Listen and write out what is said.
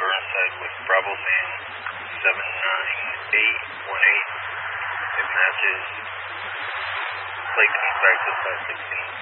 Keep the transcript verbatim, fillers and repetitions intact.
Burnside with Bravo Man seven nine eight one eight. It matches. Plate comes back to five sixteen.